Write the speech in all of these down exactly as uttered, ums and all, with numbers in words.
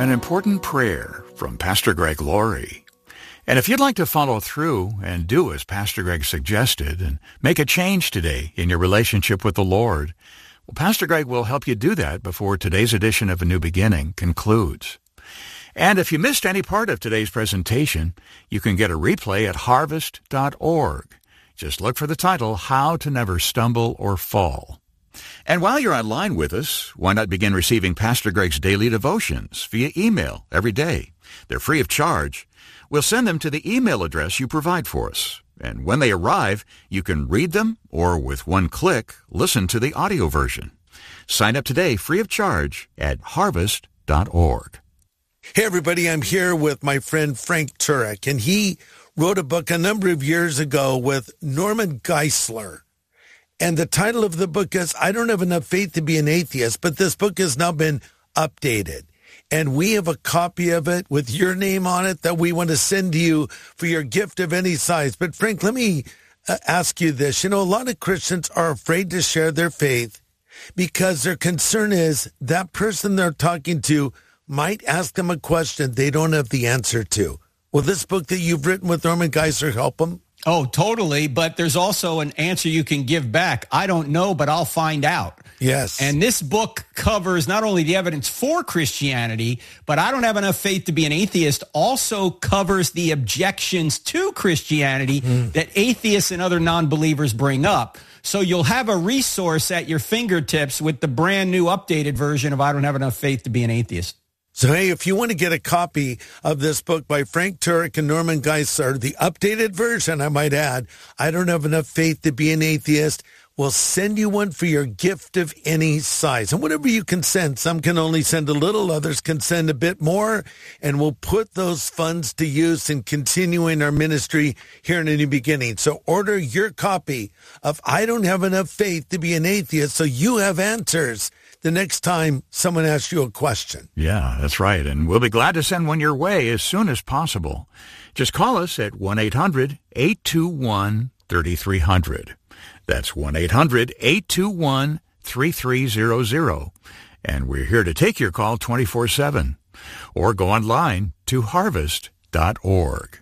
an important prayer from Pastor Greg Laurie. And if you'd like to follow through and do as Pastor Greg suggested and make a change today in your relationship with the Lord, well, Pastor Greg will help you do that before today's edition of A New Beginning concludes. And if you missed any part of today's presentation, you can get a replay at harvest dot org. Just look for the title, How to Never Stumble or Fall. And while you're online with us, why not begin receiving Pastor Greg's daily devotions via email every day? They're free of charge. We'll send them to the email address you provide for us. And when they arrive, you can read them or with one click, listen to the audio version. Sign up today free of charge at harvest dot org. Hey, everybody, I'm here with my friend Frank Turek, and he wrote a book a number of years ago with Norman Geisler. And the title of the book is, I Don't Have Enough Faith to Be an Atheist, but this book has now been updated. And we have a copy of it with your name on it that we want to send to you for your gift of any size. But Frank, let me uh, ask you this. You know, a lot of Christians are afraid to share their faith because their concern is that person they're talking to might ask them a question they don't have the answer to. Will this book that you've written with Norman Geisler help them? Oh, totally. But there's also an answer you can give back. I don't know, but I'll find out. Yes. And this book covers not only the evidence for Christianity, but I don't have enough faith to be an atheist, also covers the objections to Christianity mm. that atheists and other non-believers bring up. So you'll have a resource at your fingertips with the brand new updated version of I Don't Have Enough Faith to Be an Atheist. So, hey, if you want to get a copy of this book by Frank Turek and Norman Geisler, the updated version, I might add, I Don't Have Enough Faith to Be an Atheist, we'll send you one for your gift of any size. And whatever you can send, some can only send a little, others can send a bit more, and we'll put those funds to use in continuing our ministry here in A New Beginning. So order your copy of I Don't Have Enough Faith to Be an Atheist so you have answers the next time someone asks you a question. Yeah, that's right. And we'll be glad to send one your way as soon as possible. Just call us at one eight hundred eight two one three three zero zero. That's one eight hundred eight two one three three zero zero. And we're here to take your call twenty-four seven. Or go online to harvest dot org.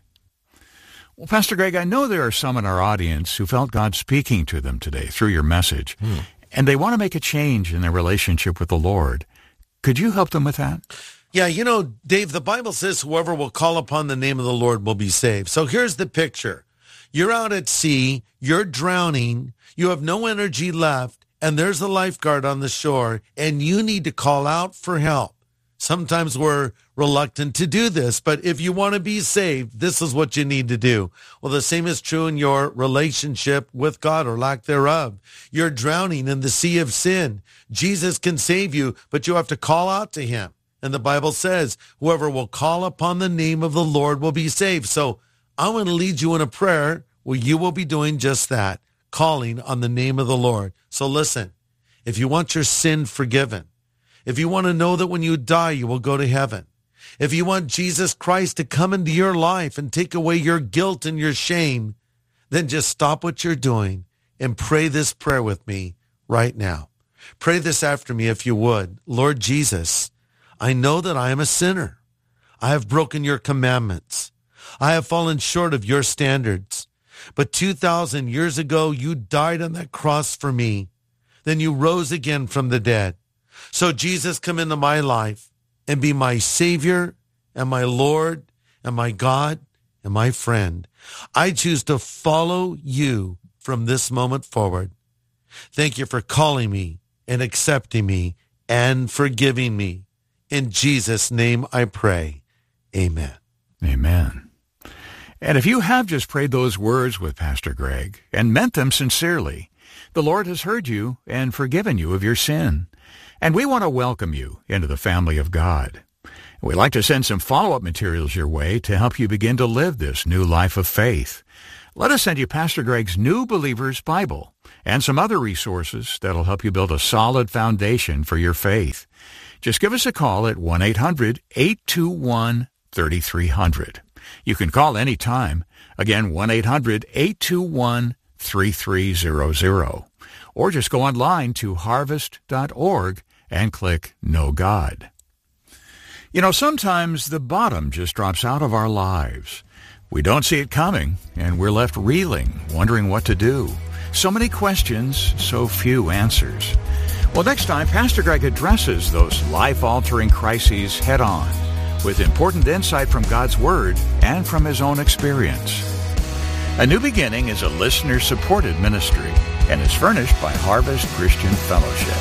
Well, Pastor Greg, I know there are some in our audience who felt God speaking to them today through your message. Hmm. And they want to make a change in their relationship with the Lord. Could you help them with that? Yeah, you know, Dave, the Bible says whoever will call upon the name of the Lord will be saved. So here's the picture. You're out at sea, you're drowning, you have no energy left, and there's a lifeguard on the shore, and you need to call out for help. Sometimes we're reluctant to do this, but if you want to be saved, this is what you need to do. Well, the same is true in your relationship with God or lack thereof. You're drowning in the sea of sin. Jesus can save you, but you have to call out to him. And the Bible says, whoever will call upon the name of the Lord will be saved. So I want to lead you in a prayer where you will be doing just that, calling on the name of the Lord. So listen, if you want your sin forgiven, if you want to know that when you die, you will go to heaven, if you want Jesus Christ to come into your life and take away your guilt and your shame, then just stop what you're doing and pray this prayer with me right now. Pray this after me if you would. Lord Jesus, I know that I am a sinner. I have broken your commandments. I have fallen short of your standards. But two thousand years ago, you died on that cross for me. Then you rose again from the dead. So Jesus, come into my life and be my Savior and my Lord and my God and my friend. I choose to follow you from this moment forward. Thank you for calling me and accepting me and forgiving me. In Jesus' name I pray. Amen. Amen. And if you have just prayed those words with Pastor Greg and meant them sincerely, the Lord has heard you and forgiven you of your sin. And we want to welcome you into the family of God. We'd like to send some follow-up materials your way to help you begin to live this new life of faith. Let us send you Pastor Greg's New Believer's Bible and some other resources that'll help you build a solid foundation for your faith. Just give us a call at one eight hundred eight two one three three zero zero. You can call any time. Again, one eight hundred eight two one three three zero zero. Or just go online to harvest dot org and click Know God. You know, sometimes the bottom just drops out of our lives. We don't see it coming, and we're left reeling, wondering what to do. So many questions, so few answers. Well, next time, Pastor Greg addresses those life-altering crises head-on with important insight from God's Word and from his own experience. A New Beginning is a listener-supported ministry and is furnished by Harvest Christian Fellowship.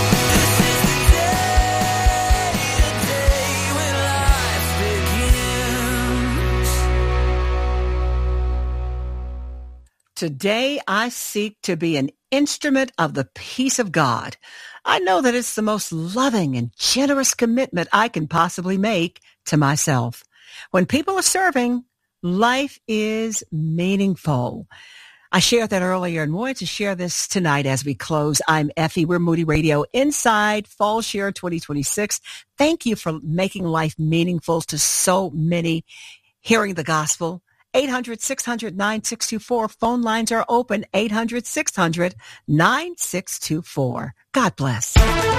Today I seek to be an instrument of the peace of God. I know that it's the most loving and generous commitment I can possibly make to myself. When people are serving, life is meaningful. I shared that earlier and wanted to share this tonight as we close. I'm Effie. We're Moody Radio inside Fall Share twenty twenty-six. Thank you for making life meaningful to so many hearing the gospel. eight hundred, six hundred, nine six two four. Phone lines are open. eight hundred, six hundred, nine six two four. God bless.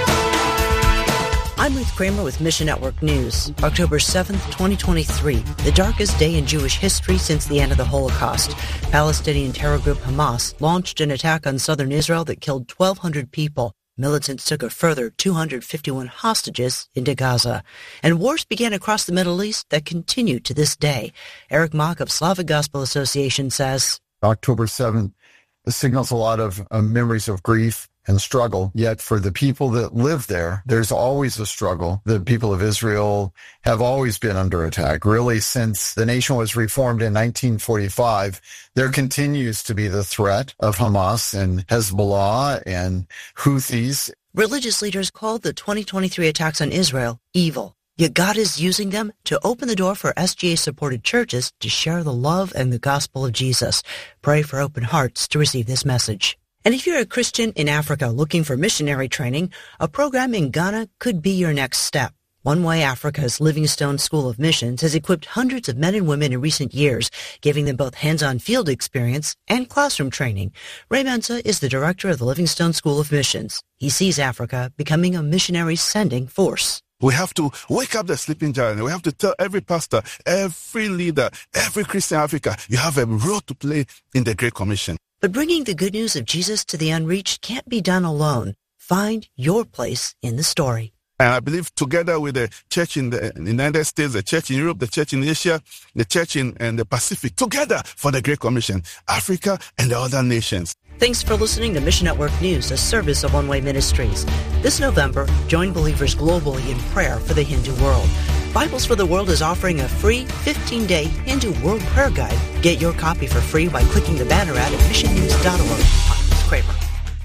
I'm Ruth Kramer with Mission Network News. October seventh, twenty twenty-three, the darkest day in Jewish history since the end of the Holocaust. Palestinian terror group Hamas launched an attack on southern Israel that killed twelve hundred people. Militants took a further two hundred fifty-one hostages into Gaza. And wars began across the Middle East that continue to this day. Eric Mock of Slavic Gospel Association says, October seventh signals a lot of uh, memories of grief and struggle. Yet for the people that live there, there's always a struggle. The people of Israel have always been under attack. Really, since the nation was reformed in nineteen forty-five, there continues to be the threat of Hamas and Hezbollah and Houthis. Religious leaders called the twenty twenty-three attacks on Israel evil. Yet God is using them to open the door for S G A-supported churches to share the love and the gospel of Jesus. Pray for open hearts to receive this message. And if you're a Christian in Africa looking for missionary training, a program in Ghana could be your next step. One Way Africa's Livingstone School of Missions has equipped hundreds of men and women in recent years, giving them both hands-on field experience and classroom training. Ray Mensa is the director of the Livingstone School of Missions. He sees Africa becoming a missionary sending force. We have to wake up the sleeping giant. We have to tell every pastor, every leader, every Christian in Africa, you have a role to play in the Great Commission. But bringing the good news of Jesus to the unreached can't be done alone. Find your place in the story. And I believe together with the church in the United States, the church in Europe, the church in Asia, the church in, in the Pacific, together for the Great Commission, Africa and the other nations. Thanks for listening to Mission Network News, a service of One Way Ministries. This November, join believers globally in prayer for the Hindu world. Bibles for the World is offering a free fifteen-day Hindu World Prayer Guide. Get your copy for free by clicking the banner ad at mission news dot org. I'm Ruth Kramer.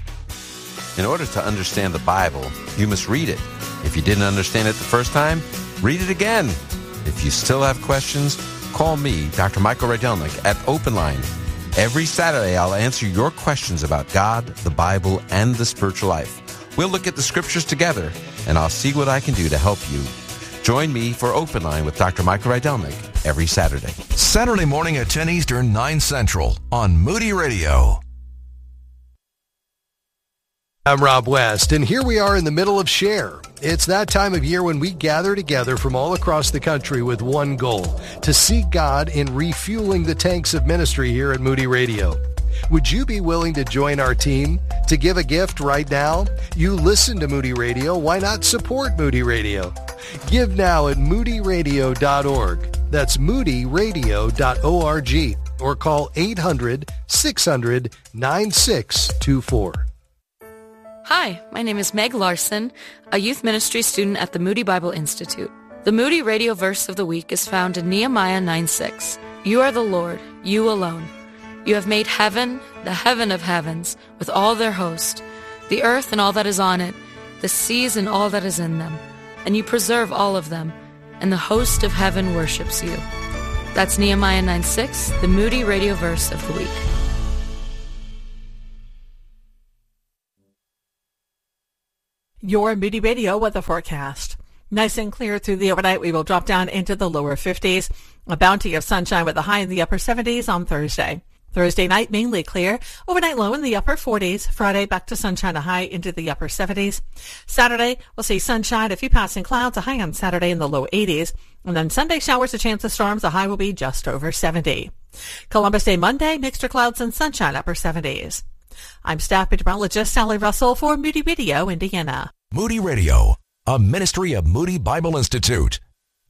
In order to understand the Bible, you must read it. If you didn't understand it the first time, read it again. If you still have questions, call me, Doctor Michael Rydelnik, at Open Line. Every Saturday, I'll answer your questions about God, the Bible, and the spiritual life. We'll look at the scriptures together, and I'll see what I can do to help you. Join me for Open Line with Doctor Michael Rydelnik every Saturday. Saturday morning at ten Eastern, nine Central on Moody Radio. I'm Rob West, and here we are in the middle of Share. It's that time of year when we gather together from all across the country with one goal, to seek God in refueling the tanks of ministry here at Moody Radio. Would you be willing to join our team? To give a gift right now? You listen to Moody Radio. Why not support Moody Radio? Give now at moody radio dot org. That's moody radio dot org. Or call eight hundred, six hundred, nine six two four. Hi, my name is Meg Larson, a youth ministry student at the Moody Bible Institute. The Moody Radio verse of the week is found in Nehemiah nine six. You are the Lord, you alone. You have made heaven, the heaven of heavens, with all their host, the earth and all that is on it, the seas and all that is in them. And you preserve all of them, and the host of heaven worships you. That's Nehemiah nine six, the Moody Radio verse of the week. Your Moody Radio weather forecast. Nice and clear through the overnight. We will drop down into the lower fifties. A bounty of sunshine with a high in the upper seventies on Thursday. Thursday night, mainly clear. Overnight low in the upper forties. Friday, back to sunshine, a high into the upper seventies. Saturday, we'll see sunshine, a few passing clouds, a high on Saturday in the low eighties. And then Sunday, showers, a chance of storms, a high will be just over seventy. Columbus Day Monday, mixture clouds and sunshine, upper seventies. I'm staff meteorologist Sally Russell for Moody Radio, Indiana. Moody Radio, a ministry of Moody Bible Institute.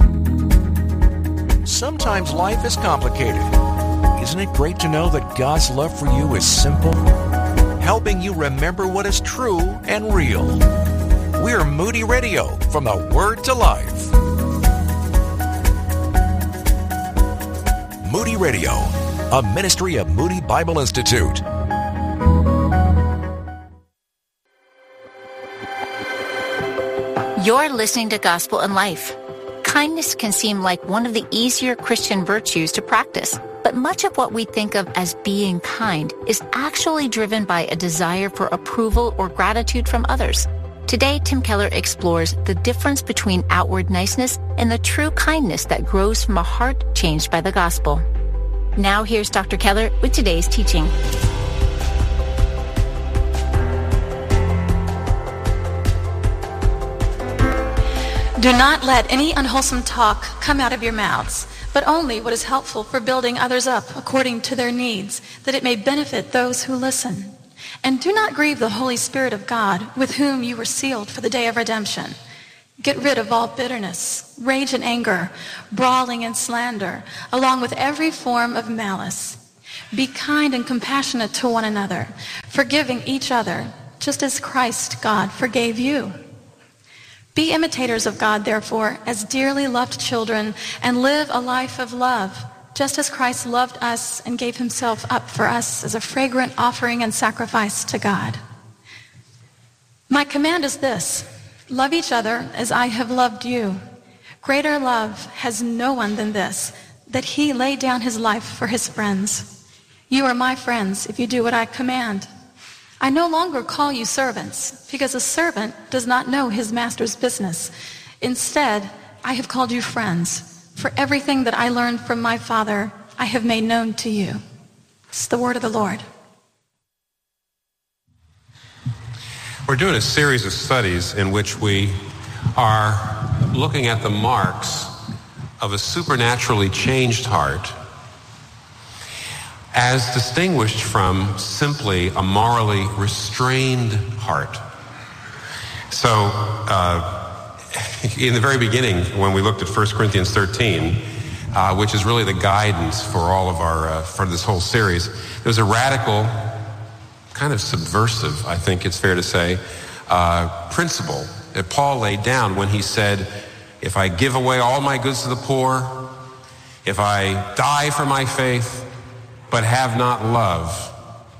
Sometimes life is complicated. Isn't it great to know that God's love for you is simple, helping you remember what is true and real? We're Moody Radio, from the Word to Life. Moody Radio, a ministry of Moody Bible Institute. You're listening to Gospel in Life. Kindness can seem like one of the easier Christian virtues to practice, but much of what we think of as being kind is actually driven by a desire for approval or gratitude from others. Today, Tim Keller explores the difference between outward niceness and the true kindness that grows from a heart changed by the gospel. Now here's Doctor Keller with today's teaching. Do not let any unwholesome talk come out of your mouths, but only what is helpful for building others up according to their needs, that it may benefit those who listen. And do not grieve the Holy Spirit of God, with whom you were sealed for the day of redemption. Get rid of all bitterness, rage and anger, brawling and slander, along with every form of malice. Be kind and compassionate to one another, forgiving each other, just as Christ, God, forgave you. Be imitators of God, therefore, as dearly loved children, and live a life of love, just as Christ loved us and gave himself up for us as a fragrant offering and sacrifice to God. My command is this: love each other as I have loved you. Greater love has no one than this, that he laid down his life for his friends. You are my friends if you do what I command. I no longer call you servants, because a servant does not know his master's business. Instead, I have called you friends, for everything that I learned from my Father I have made known to you. It's the word of the Lord. We're doing a series of studies in which we are looking at the marks of a supernaturally changed heart, as distinguished from simply a morally restrained heart. So, uh, in the very beginning, when we looked at First Corinthians thirteen, uh, which is really the guidance for all of our, uh, for this whole series, there was a radical, kind of subversive, I think it's fair to say, uh, principle that Paul laid down when he said, if I give away all my goods to the poor, if I die for my faith, but have not love.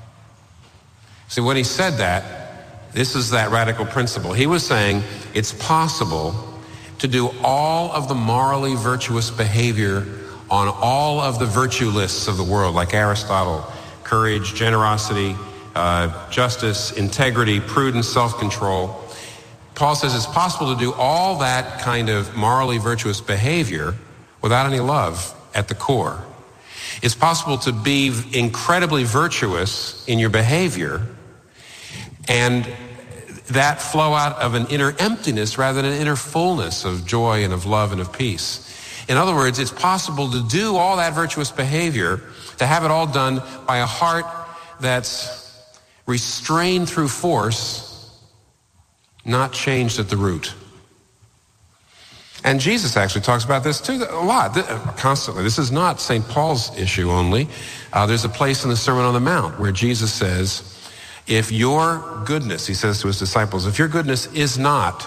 See, when he said that, this is that radical principle. He was saying it's possible to do all of the morally virtuous behavior on all of the virtue lists of the world, like Aristotle: courage, generosity, uh, justice, integrity, prudence, self-control. Paul says it's possible to do all that kind of morally virtuous behavior without any love at the core. It's possible to be incredibly virtuous in your behavior and that flow out of an inner emptiness rather than an inner fullness of joy and of love and of peace. In other words, it's possible to do all that virtuous behavior, to have it all done by a heart that's restrained through force, not changed at the root. And Jesus actually talks about this too a lot, constantly. This is not Saint Paul's issue only. Uh, there's a place in the Sermon on the Mount where Jesus says, if your goodness, he says to his disciples, if your goodness is not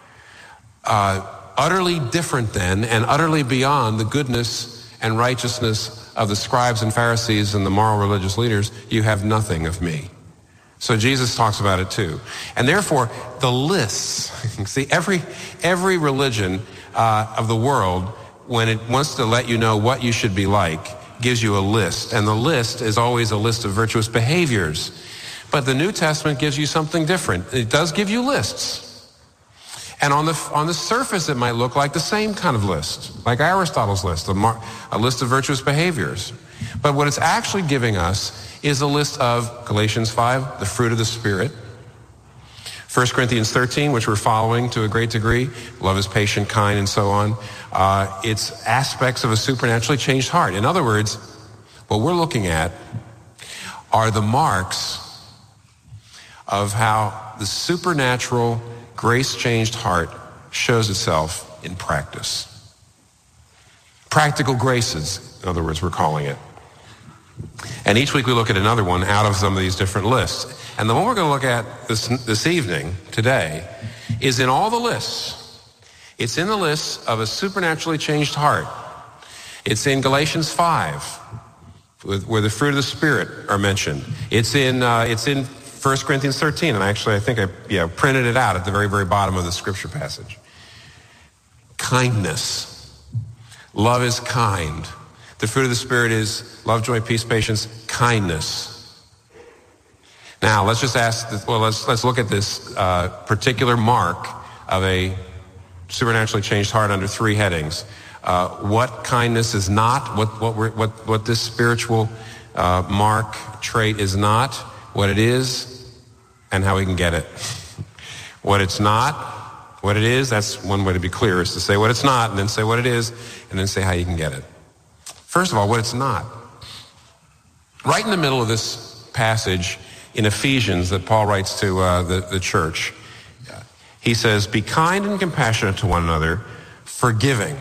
uh, utterly different than and utterly beyond the goodness and righteousness of the scribes and Pharisees and the moral religious leaders, you have nothing of me. So Jesus talks about it too. And therefore, the lists, see, every every religion uh, of the world, when it wants to let you know what you should be like, gives you a list. And the list is always a list of virtuous behaviors. But the New Testament gives you something different. It does give you lists. And on the on the surface, it might look like the same kind of list, like Aristotle's list, a, mar- a list of virtuous behaviors. But what it's actually giving us is a list of Galatians five, the fruit of the Spirit, First Corinthians thirteen, which we're following to a great degree, love is patient, kind, and so on. Uh, it's aspects of a supernaturally changed heart. In other words, what we're looking at are the marks of how the supernatural grace-changed heart shows itself in practice. Practical graces, in other words, we're calling it. And each week we look at another one out of some of these different lists. And the one we're going to look at this, this evening, today, is in all the lists. It's in the lists of a supernaturally changed heart. It's in Galatians five, where the fruit of the Spirit are mentioned. It's in, uh, it's in First Corinthians thirteen, and actually I think I yeah, printed it out at the very, very bottom of the scripture passage. Kindness. Love is kind. The fruit of the Spirit is love, joy, peace, patience, kindness. Now, let's just ask, well, let's, let's look at this uh, particular mark of a supernaturally changed heart under three headings. Uh, what kindness is not, what, what, we're, what, what this spiritual uh, mark trait is not, what it is, and how we can get it. What it's not, what it is, that's one way to be clear, is to say what it's not, and then say what it is, and then say how you can get it. First of all, what it's not. Right in the middle of this passage in Ephesians that Paul writes to uh, the, the church, he says, be kind and compassionate to one another, forgiving.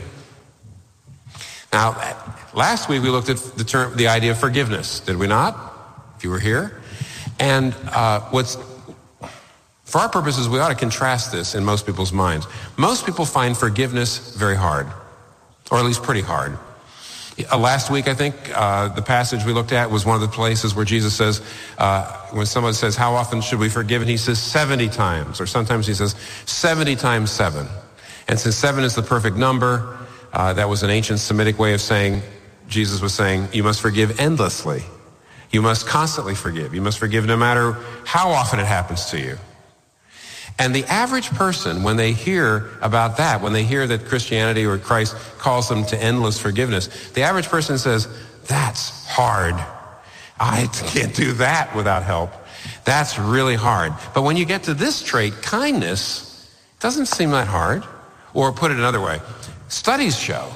Now, last week we looked at the term, the idea of forgiveness, did we not? If you were here. And uh, what's, for our purposes, we ought to contrast this in most people's minds. Most people find forgiveness very hard, or at least pretty hard. Uh, last week, I think, uh, the passage we looked at was one of the places where Jesus says, uh, when someone says, how often should we forgive? And he says seventy times, or sometimes he says seventy times seven. And since seven is the perfect number, uh, that was an ancient Semitic way of saying, Jesus was saying, you must forgive endlessly. You must constantly forgive. You must forgive no matter how often it happens to you. And the average person, when they hear about that, when they hear that Christianity or Christ calls them to endless forgiveness, the average person says, that's hard. I can't do that without help. That's really hard. But when you get to this trait, kindness, it doesn't seem that hard. Or put it another way, studies show,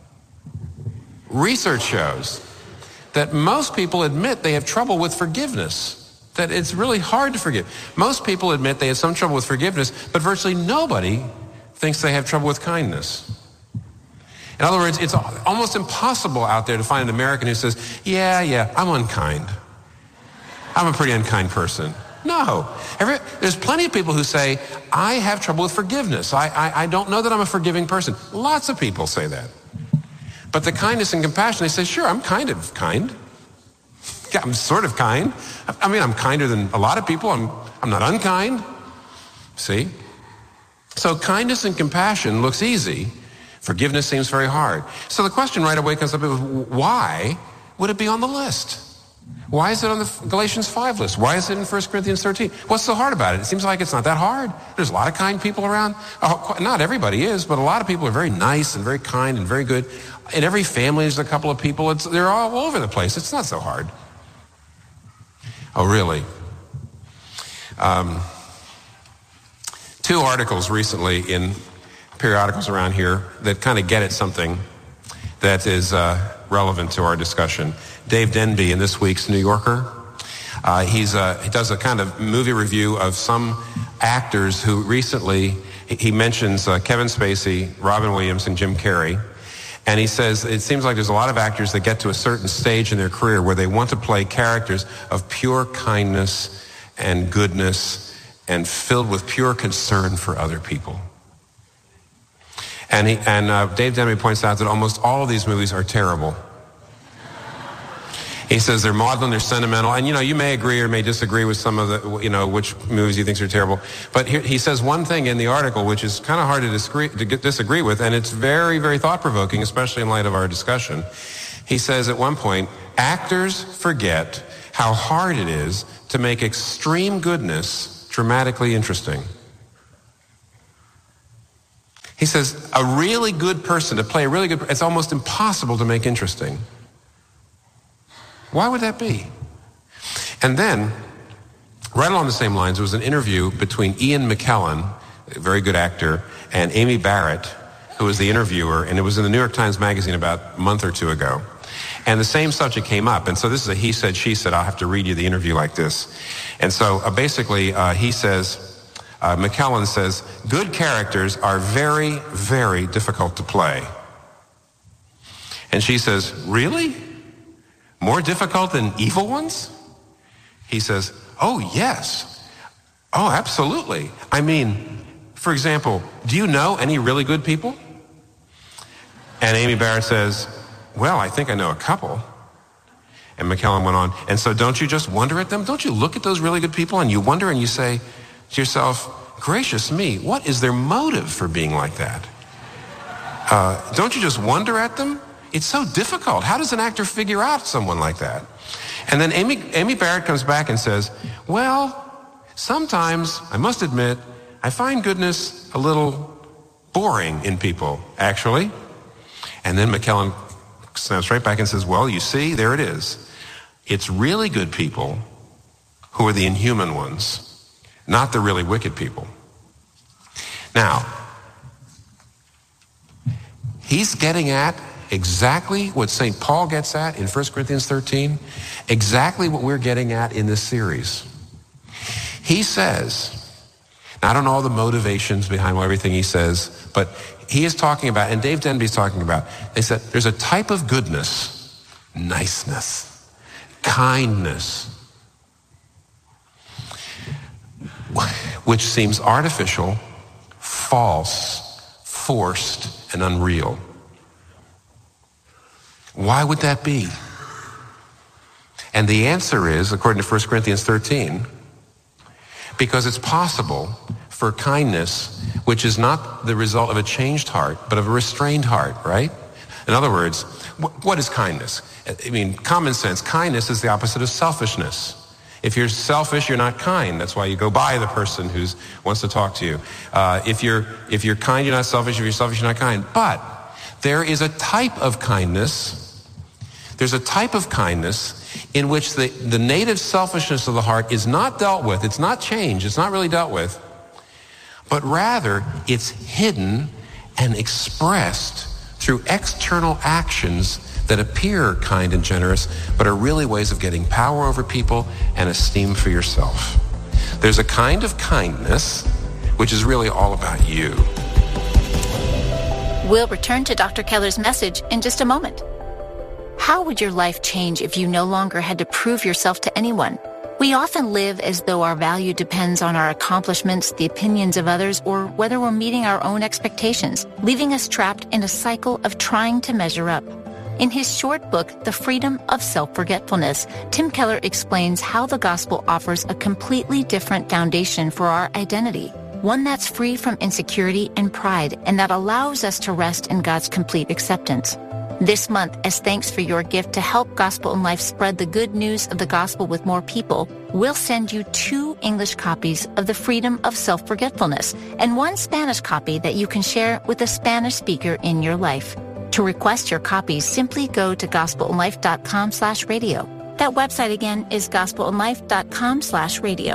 research shows, that most people admit they have trouble with forgiveness. That it's really hard to forgive. Most people admit they have some trouble with forgiveness, but virtually nobody thinks they have trouble with kindness. In other words, it's almost impossible out there to find an American who says, yeah, yeah, I'm unkind. I'm a pretty unkind person. No. Every, there's plenty of people who say, I have trouble with forgiveness. I, I, I don't know that I'm a forgiving person. Lots of people say that. But the kindness and compassion, they say, sure, I'm kind of kind. Yeah, I'm sort of kind. I mean, I'm kinder than a lot of people. I'm, I'm not unkind. See? So kindness and compassion looks easy. Forgiveness seems very hard. So the question right away comes up is, why would it be on the list? Why is it on the Galatians five list? Why is it in First Corinthians thirteen? What's so hard about it? It seems like it's not that hard. There's a lot of kind people around. Oh, not everybody is, but a lot of people are very nice and very kind and very good. In every family, there's a couple of people. It's, they're all over the place. It's not so hard. Oh, really? Um, two articles recently in periodicals around here that kind of get at something that is uh, relevant to our discussion. Dave Denby in this week's New Yorker, uh, he's uh, he does a kind of movie review of some actors who recently, he mentions uh, Kevin Spacey, Robin Williams, and Jim Carrey. And he says, it seems like there's a lot of actors that get to a certain stage in their career where they want to play characters of pure kindness and goodness and filled with pure concern for other people. And, he, and uh, Dave Denby points out that almost all of these movies are terrible. He says they're maudlin, they're sentimental, and you know, you may agree or may disagree with some of the, you know, which movies he thinks are terrible. But here, he says one thing in the article which is kind of hard to disagree, to get, disagree with, and it's very, very thought-provoking, especially in light of our discussion. He says at one point, actors forget how hard it is to make extreme goodness dramatically interesting. He says, a really good person, to play a really good, it's almost impossible to make interesting. Why would that be? And then, right along the same lines, there was an interview between Ian McKellen, a very good actor, and Amy Barrett, who was the interviewer, and it was in the New York Times Magazine about a month or two ago. And the same subject came up. And so this is a he said, she said. I'll have to read you the interview like this. And so uh, basically, uh, he says, uh, McKellen says, good characters are very, very difficult to play. And she says, really? More difficult than evil ones? He says, oh, yes. Oh, absolutely. I mean, for example, do you know any really good people? And Amy Barrett says, well, I think I know a couple. And McKellen went on, and so don't you just wonder at them? Don't you look at those really good people and you wonder and you say to yourself, gracious me, what is their motive for being like that? Uh, don't you just wonder at them? It's so difficult. How does an actor figure out someone like that? And then Amy, Amy Barrett comes back and says, well, sometimes, I must admit, I find goodness a little boring in people, actually. And then McKellen snaps right back and says, well, you see, there it is. It's really good people who are the inhuman ones, not the really wicked people. Now, he's getting at exactly what Saint Paul gets at in First Corinthians thirteen, exactly what we're getting at in this series. He says, I don't know all the motivations behind everything he says, but he is talking about, and Dave Denby is talking about, they said there's a type of goodness, niceness, kindness, which seems artificial, false, forced, and unreal. Why would that be? And the answer is, according to First Corinthians thirteen, because it's possible for kindness, which is not the result of a changed heart, but of a restrained heart, right? In other words, wh- what is kindness? I mean, common sense, kindness is the opposite of selfishness. If you're selfish, you're not kind. That's why you go by the person who wants to talk to you. Uh, if you're if you're kind, you're not selfish. If you're selfish, you're not kind. But there is a type of kindness, there's a type of kindness in which the, the native selfishness of the heart is not dealt with. It's not changed. It's not really dealt with. But rather, it's hidden and expressed through external actions that appear kind and generous, but are really ways of getting power over people and esteem for yourself. There's a kind of kindness which is really all about you. We'll return to Doctor Keller's message in just a moment. How would your life change if you no longer had to prove yourself to anyone? We often live as though our value depends on our accomplishments, the opinions of others, or whether we're meeting our own expectations, leaving us trapped in a cycle of trying to measure up. In his short book, The Freedom of Self-Forgetfulness, Tim Keller explains how the gospel offers a completely different foundation for our identity, one that's free from insecurity and pride, and that allows us to rest in God's complete acceptance. This month, as thanks for your gift to help Gospel in Life spread the good news of the gospel with more people, we'll send you two English copies of The Freedom of Self-Forgetfulness and one Spanish copy that you can share with a Spanish speaker in your life. To request your copies, simply go to gospelinlife.com slash radio. That website again is gospelinlife.com slash radio.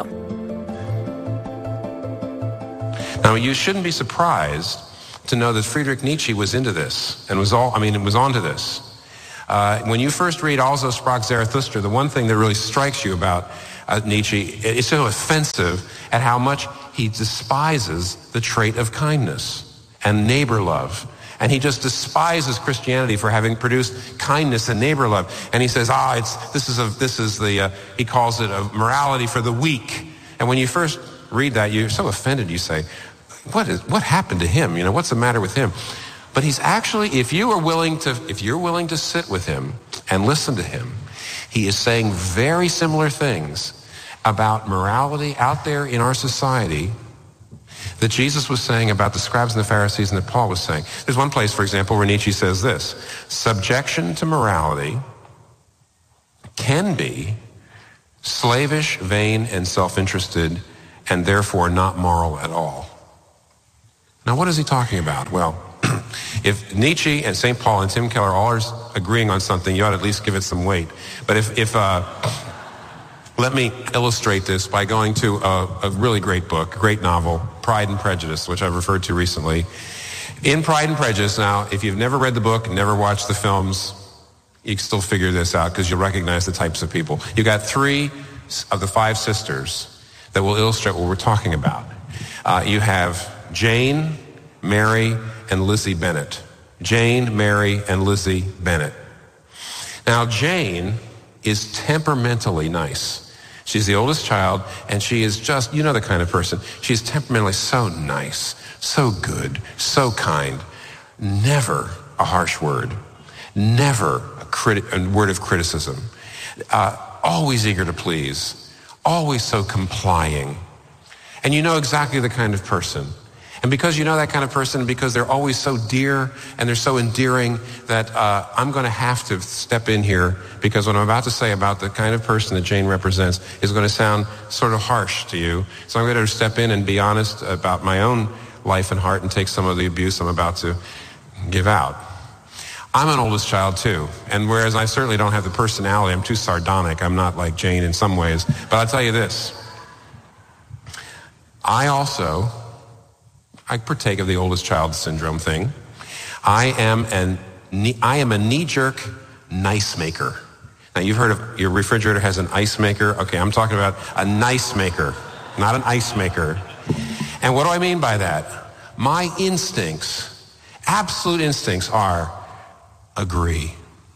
Now, you shouldn't be surprised to know that Friedrich Nietzsche was into this and was all, I mean, it was onto this. Uh, when you first read Also sprach Zarathustra, the one thing that really strikes you about uh, Nietzsche is so offensive at how much he despises the trait of kindness and neighbor love. And he just despises Christianity for having produced kindness and neighbor love. And he says, ah, it's, this is a, this is the, uh, he calls it a morality for the weak. And when you first read that, you're so offended, you say, What is what happened to him? You know, what's the matter with him? But he's actually, if you are willing to, if you're willing to sit with him and listen to him, he is saying very similar things about morality out there in our society that Jesus was saying about the scribes and the Pharisees and that Paul was saying. There's one place, for example, where Nietzsche says this: subjection to morality can be slavish, vain, and self-interested, and therefore not moral at all. Now, what is he talking about? Well, if Nietzsche and Saint Paul and Tim Keller all are agreeing on something, you ought to at least give it some weight. But if, if uh, let me illustrate this by going to a, a really great book, a great novel, Pride and Prejudice, which I've referred to recently. In Pride and Prejudice, now, if you've never read the book, never watched the films, you can still figure this out because you'll recognize the types of people. You've got three of the five sisters that will illustrate what we're talking about. Uh, you have Jane, Mary, and Lizzie Bennet. Jane, Mary, and Lizzie Bennet. Now, Jane is temperamentally nice. She's the oldest child, and she is just, you know the kind of person. She's temperamentally so nice, so good, so kind. Never a harsh word. Never a, criti- a word of criticism. Uh, always eager to please. Always so complying. And you know exactly the kind of person. And because you know that kind of person, because they're always so dear and they're so endearing, that uh, I'm going to have to step in here, because what I'm about to say about the kind of person that Jane represents is going to sound sort of harsh to you. So I'm going to step in and be honest about my own life and heart and take some of the abuse I'm about to give out. I'm an oldest child too, and whereas I certainly don't have the personality, I'm too sardonic, I'm not like Jane in some ways, but I'll tell you this. I also, I partake of the oldest child syndrome thing. I am an, I am a knee-jerk nice maker. Now you've heard of, your refrigerator has an ice maker. Okay, I'm talking about a nice maker, not an ice maker. And what do I mean by that? My instincts, absolute instincts are agree,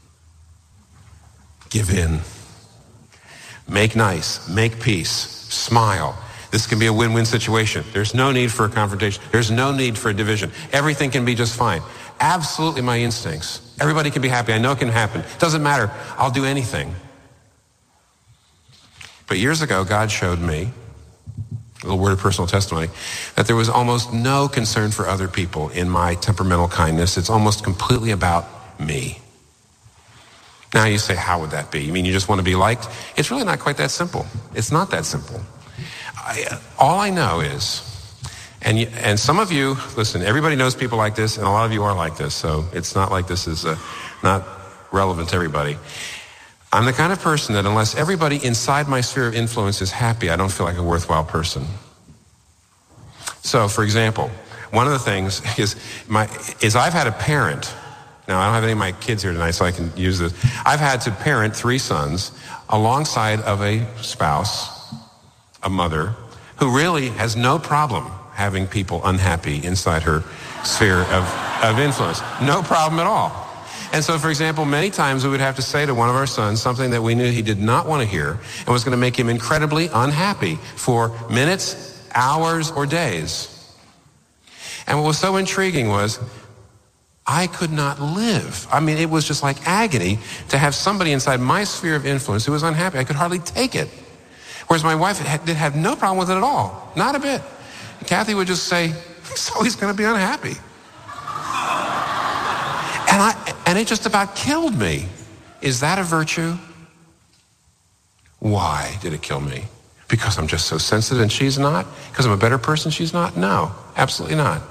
give in, make nice, make peace, smile. This can be a win-win situation. There's no need for a confrontation. There's no need for a division. Everything can be just fine. Absolutely my instincts. Everybody can be happy. I know it can happen. Doesn't matter. I'll do anything. But years ago, God showed me, a little word of personal testimony, that there was almost no concern for other people in my temperamental kindness. It's almost completely about me. Now you say, how would that be? You mean you just want to be liked? It's really not quite that simple. It's not that simple. I, all I know is, and you, and some of you, listen, everybody knows people like this, and a lot of you are like this, so it's not like this is uh, not relevant to everybody. I'm the kind of person that unless everybody inside my sphere of influence is happy, I don't feel like a worthwhile person. So, for example, one of the things is, my, is I've had a parent. Now, I don't have any of my kids here tonight, so I can use this. I've had to parent three sons alongside of a spouse, a mother, who really has no problem having people unhappy inside her sphere of, of influence. No problem at all. And so, for example, many times we would have to say to one of our sons something that we knew he did not want to hear and was going to make him incredibly unhappy for minutes, hours, or days. And what was so intriguing was I could not live. I mean, it was just like agony to have somebody inside my sphere of influence who was unhappy. I could hardly take it. Whereas my wife had, did have no problem with it at all. Not a bit. Kathy would just say, so he's going to be unhappy. And I, and it just about killed me. Is that a virtue? Why did it kill me? Because I'm just so sensitive and she's not? Because I'm a better person, she's not? No, absolutely not.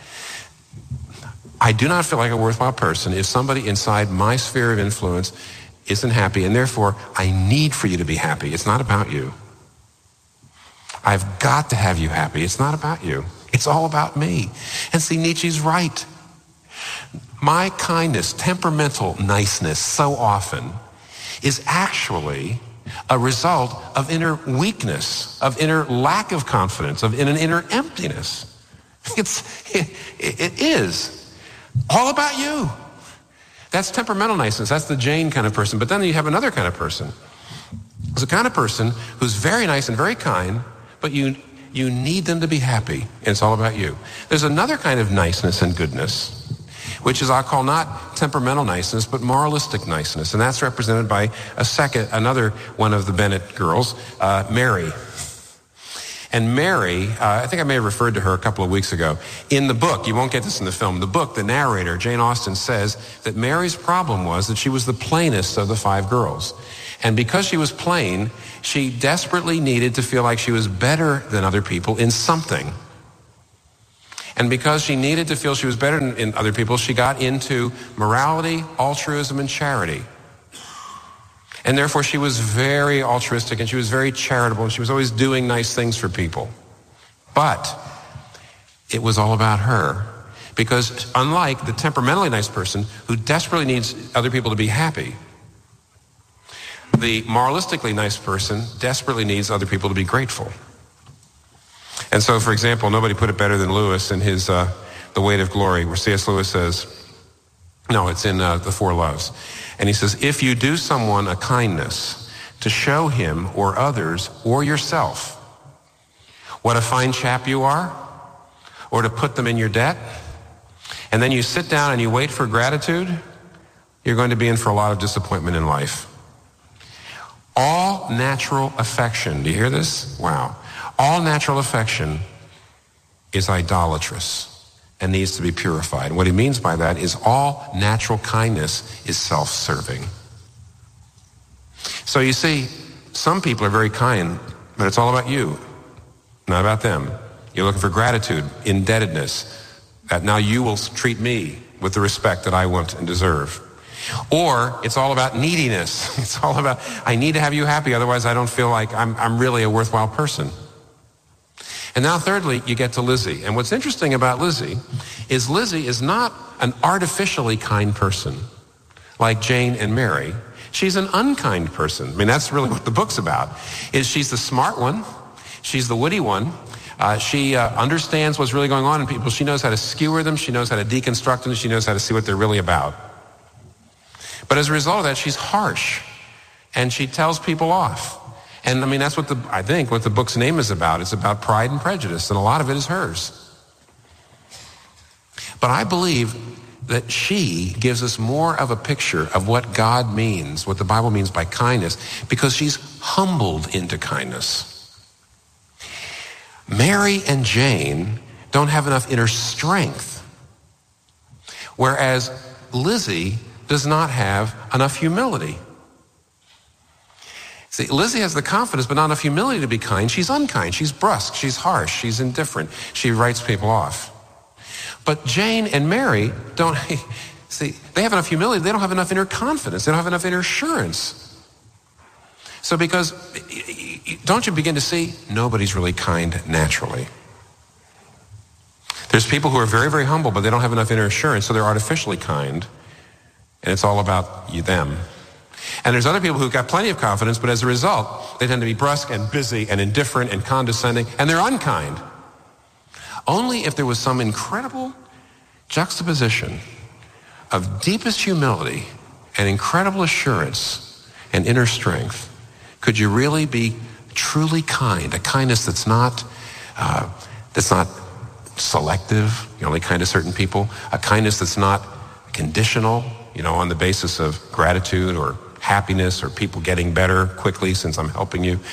I do not feel like a worthwhile person if somebody inside my sphere of influence isn't happy, and therefore I need for you to be happy. It's not about you. I've got to have you happy. It's not about you. It's all about me. And see, Nietzsche's right. My kindness, temperamental niceness, so often is actually a result of inner weakness, of inner lack of confidence, of in an inner emptiness. It's, it, it is all about you. That's temperamental niceness. That's the Jane kind of person. But then you have another kind of person. It's a kind of person who's very nice and very kind, but you you need them to be happy, and it's all about you. There's another kind of niceness and goodness, which is I'll call not temperamental niceness, but moralistic niceness, and that's represented by a second, another one of the Bennett girls, uh, Mary. And Mary, uh, I think I may have referred to her a couple of weeks ago. In the book, you won't get this in the film, the book, the narrator, Jane Austen, says that Mary's problem was that she was the plainest of the five girls. And because she was plain, she desperately needed to feel like she was better than other people in something. And because she needed to feel she was better than in other people, she got into morality, altruism, and charity. And therefore, she was very altruistic, and she was very charitable, and she was always doing nice things for people. But it was all about her. Because unlike the temperamentally nice person who desperately needs other people to be happy, the moralistically nice person desperately needs other people to be grateful. And so, for example, nobody put it better than Lewis in his uh, The Weight of Glory, where C S Lewis says, no, it's in uh, The Four Loves. And he says, if you do someone a kindness to show him or others or yourself what a fine chap you are, or to put them in your debt, and then you sit down and you wait for gratitude, you're going to be in for a lot of disappointment in life. All natural affection, do you hear this? Wow. All natural affection is idolatrous and needs to be purified. And what he means by that is all natural kindness is self-serving. So you see, some people are very kind, but it's all about you, not about them. You're looking for gratitude, indebtedness, that now you will treat me with the respect that I want and deserve. Or it's all about neediness. It's all about, I need to have you happy, otherwise I don't feel like I'm, I'm really a worthwhile person. And now thirdly, you get to Lizzie. And what's interesting about Lizzie is Lizzie is not an artificially kind person like Jane and Mary. She's an unkind person. I mean, that's really what the book's about. Is she's the smart one. She's the witty one. Uh, she uh, understands what's really going on in people. She knows how to skewer them. She knows how to deconstruct them. She knows how to see what they're really about. But as a result of that, she's harsh. And she tells people off. And I mean, that's what the, I think, what the book's name is about. It's about pride and prejudice, and a lot of it is hers. But I believe that she gives us more of a picture of what God means, what the Bible means by kindness, because she's humbled into kindness. Mary and Jane don't have enough inner strength, whereas Lizzie does not have enough humility. See, Lizzie has the confidence, but not enough humility to be kind. She's unkind. She's brusque. She's harsh. She's indifferent. She writes people off. But Jane and Mary don't, see, they have enough humility. They don't have enough inner confidence. They don't have enough inner assurance. So because, don't you begin to see, nobody's really kind naturally. There's people who are very, very humble, but they don't have enough inner assurance, so they're artificially kind. And it's all about you, them. And there's other people who've got plenty of confidence, but as a result, they tend to be brusque and busy and indifferent and condescending, and they're unkind. Only if there was some incredible juxtaposition of deepest humility and incredible assurance and inner strength could you really be truly kind, a kindness that's not, uh, that's not selective, you only kind to certain people, a kindness that's not conditional, you know, on the basis of gratitude or happiness or people getting better quickly since I'm helping you.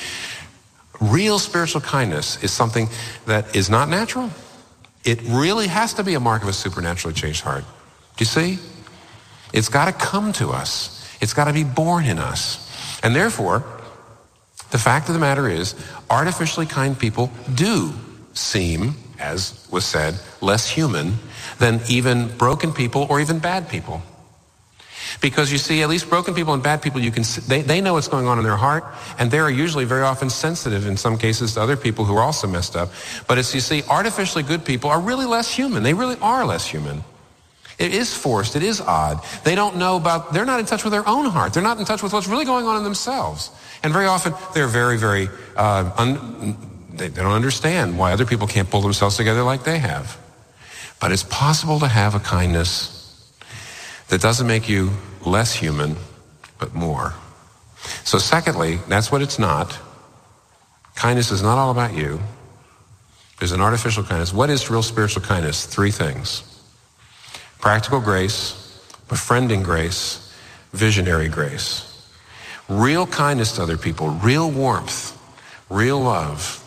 Real spiritual kindness is something that is not natural. It really has to be a mark of a supernaturally changed heart. Do you see? It's got to come to us. It's got to be born in us. And therefore, the fact of the matter is, artificially kind people do seem, as was said, less human than even broken people or even bad people. Because you see, at least broken people and bad people, you can they, they know what's going on in their heart, and they're usually very often sensitive in some cases to other people who are also messed up. But as you see, artificially good people are really less human. They really are less human. It is forced. It is odd. They don't know about, they're not in touch with their own heart. They're not in touch with what's really going on in themselves. And very often, they're very, very, uh, un, they, they don't understand why other people can't pull themselves together like they have. But it's possible to have a kindness that doesn't make you less human, but more. So secondly, that's what it's not. Kindness is not all about you. There's an artificial kindness. What is real spiritual kindness? Three things. Practical grace, befriending grace, visionary grace. Real kindness to other people, real warmth, real love.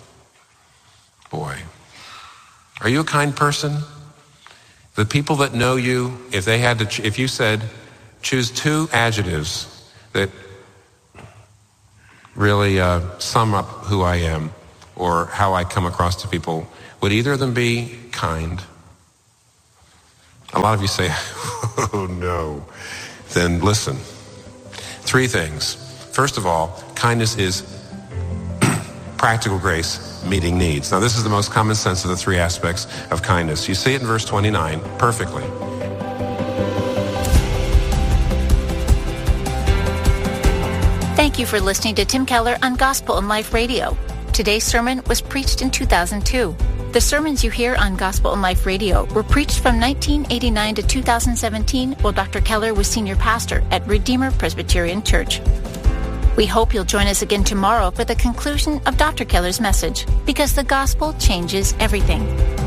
Boy, are you a kind person? The people that know you, if they had to, if you said, choose two adjectives that really uh, sum up who I am or how I come across to people, would either of them be kind A lot of you say, oh no. Then listen. Three things. First of all, kindness is practical grace meeting needs. Now, this is the most common sense of the three aspects of kindness. You see it in verse twenty-nine perfectly. Thank you for listening to Tim Keller on Gospel and Life Radio. Today's sermon was preached in two thousand two. The sermons you hear on Gospel and Life Radio were preached from nineteen eighty-nine to two thousand seventeen while Doctor Keller was senior pastor at Redeemer Presbyterian Church. We hope you'll join us again tomorrow for the conclusion of Doctor Keller's message, because the gospel changes everything.